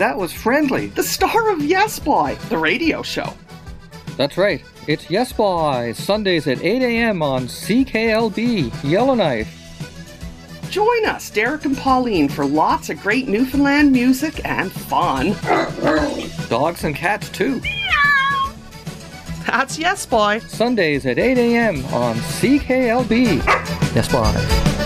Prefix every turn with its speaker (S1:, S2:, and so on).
S1: that was Friendly, the star of Yes Boy, the radio show.
S2: That's right. It's Yes Boy, Sundays at 8 a.m. on CKLB, Yellowknife.
S1: Join us, Derek and Pauline, for lots of great Newfoundland music and fun.
S2: Dogs and cats, too.
S1: That's Yes Boy.
S2: Sundays at 8 a.m. on CKLB. Yes Boy.